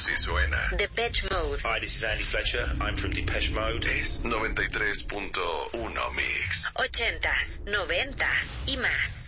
Así suena. Depeche Mode. Hi, this is Andy Fletcher. I'm from Depeche Mode. Es 93.1 Mix. 80s, 90s y más.